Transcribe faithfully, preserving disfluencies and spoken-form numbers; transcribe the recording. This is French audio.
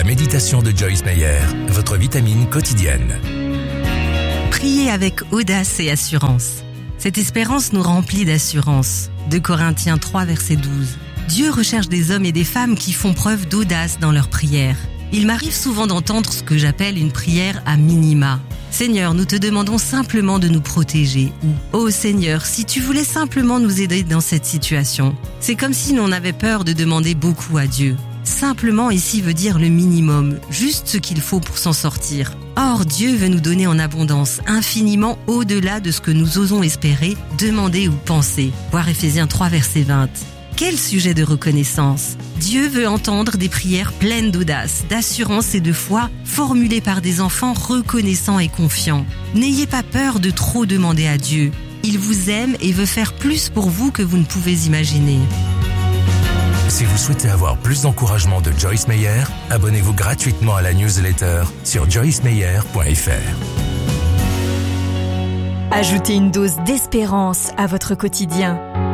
La méditation de Joyce Meyer, votre vitamine quotidienne. Priez avec audace et assurance. Cette espérance nous remplit d'assurance. deux Corinthiens trois, verset douze. Dieu recherche des hommes et des femmes qui font preuve d'audace dans leurs prières. Il m'arrive souvent d'entendre ce que j'appelle une prière à minima. Seigneur, nous te demandons simplement de nous protéger. Ou, oh Seigneur, si tu voulais simplement nous aider dans cette situation. C'est comme si l'on avait peur de demander beaucoup à Dieu. Simplement ici veut dire le minimum, juste ce qu'il faut pour s'en sortir. Or, Dieu veut nous donner en abondance, infiniment au-delà de ce que nous osons espérer, demander ou penser. Voir Éphésiens trois, verset vingt. Quel sujet de reconnaissance! Dieu veut entendre des prières pleines d'audace, d'assurance et de foi, formulées par des enfants reconnaissants et confiants. N'ayez pas peur de trop demander à Dieu. Il vous aime et veut faire plus pour vous que vous ne pouvez imaginer. Si vous souhaitez avoir plus d'encouragement de Joyce Meyer, abonnez-vous gratuitement à la newsletter sur joyce meyer point f r. Ajoutez une dose d'espérance à votre quotidien.